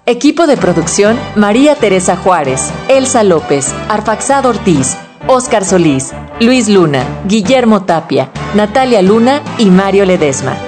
Equipo de producción: María Teresa Juárez, Elsa López, Arfaxado Ortiz, Óscar Solís, Luis Luna, Guillermo Tapia, Natalia Luna y Mario Ledesma.